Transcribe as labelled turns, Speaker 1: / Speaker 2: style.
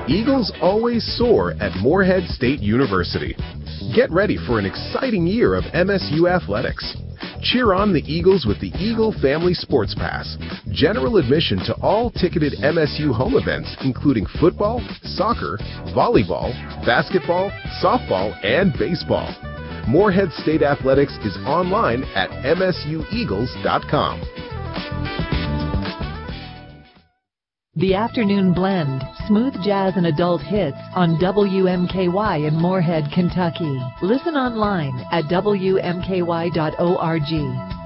Speaker 1: Eagles always soar at Morehead State University. Get ready for an exciting year of MSU athletics. Cheer on the Eagles with the Eagle Family Sports Pass. General admission to all ticketed MSU home events, including football, soccer, volleyball, basketball, softball, and baseball. Morehead State Athletics is online at msueagles.com.
Speaker 2: The Afternoon Blend, smooth jazz and adult hits on WMKY in Morehead, Kentucky. Listen online at WMKY.org.